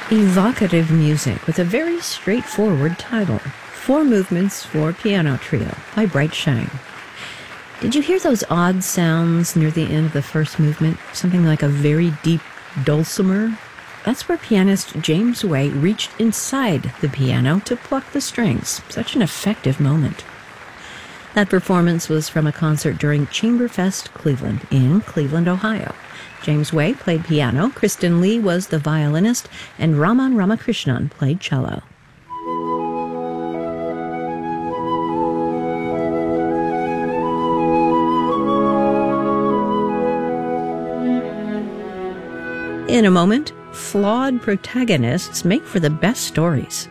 Evocative music with a very straightforward title. 4 Movements for Piano Trio by Bright Shang. Did you hear those odd sounds near the end of the first movement? Something like a very deep dulcimer? That's where pianist James Way reached inside the piano to pluck the strings. Such an effective moment. That performance was from a concert during Chamberfest Cleveland in Cleveland, Ohio. James Way played piano, Kristen Lee was the violinist, and Raman Ramakrishnan played cello. In a moment, flawed protagonists make for the best stories.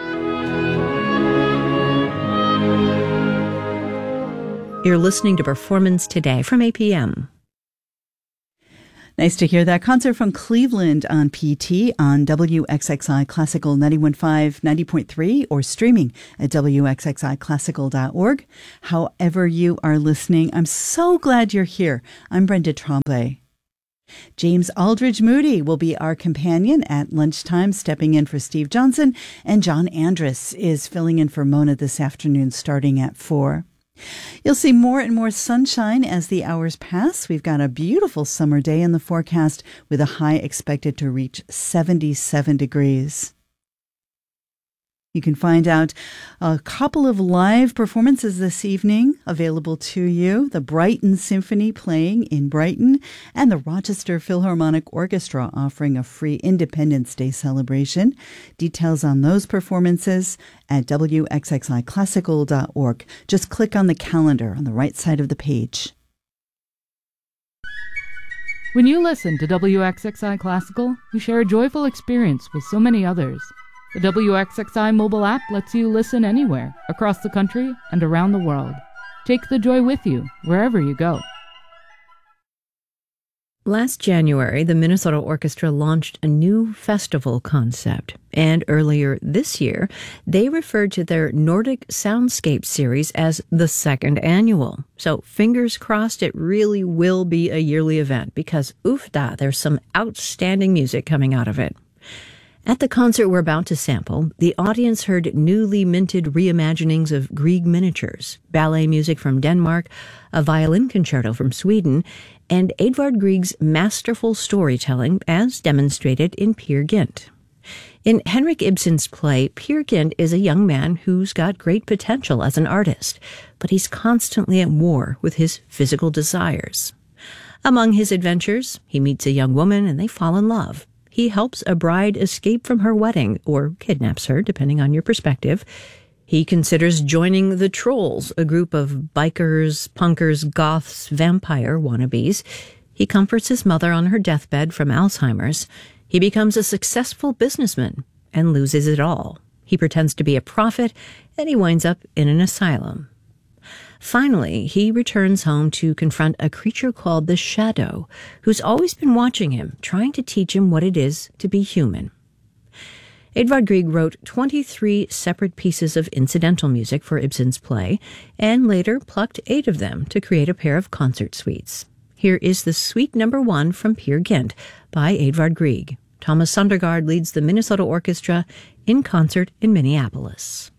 You're listening to Performance Today from APM. Nice to hear that concert from Cleveland on PT on WXXI Classical 91.5, 90.3, or streaming at WXXIClassical.org. However you are listening, I'm so glad you're here. I'm Brenda Tremblay. James Aldridge Moody will be our companion at lunchtime, stepping in for Steve Johnson, and John Andrus is filling in for Mona this afternoon, starting at 4. You'll see more and more sunshine as the hours pass. We've got a beautiful summer day in the forecast with a high expected to reach 77 degrees. You can find out a couple of live performances this evening available to you. The Brighton Symphony playing in Brighton and the Rochester Philharmonic Orchestra offering a free Independence Day celebration. Details on those performances at WXXIClassical.org. Just click on the calendar on the right side of the page. When you listen to WXXI Classical, you share a joyful experience with so many others. The WXXI mobile app lets you listen anywhere, across the country and around the world. Take the joy with you, wherever you go. Last January, the Minnesota Orchestra launched a new festival concept. And earlier this year, they referred to their Nordic Soundscape series as the second annual. So fingers crossed it really will be a yearly event because, oof da, there's some outstanding music coming out of it. At the concert we're about to sample, the audience heard newly minted reimaginings of Grieg miniatures, ballet music from Denmark, a violin concerto from Sweden, and Edvard Grieg's masterful storytelling as demonstrated in Peer Gynt. In Henrik Ibsen's play, Peer Gynt is a young man who's got great potential as an artist, but he's constantly at war with his physical desires. Among his adventures, he meets a young woman and they fall in love. He helps a bride escape from her wedding, or kidnaps her, depending on your perspective. He considers joining the Trolls, a group of bikers, punkers, goths, vampire wannabes. He comforts his mother on her deathbed from Alzheimer's. He becomes a successful businessman and loses it all. He pretends to be a prophet, and he winds up in an asylum. Finally, he returns home to confront a creature called the Shadow, who's always been watching him, trying to teach him what it is to be human. Edvard Grieg wrote 23 separate pieces of incidental music for Ibsen's play, and later plucked 8 of them to create a pair of concert suites. Here is the Suite No. 1 from Peer Gynt by Edvard Grieg. Thomas Sundergaard leads the Minnesota Orchestra in concert in Minneapolis.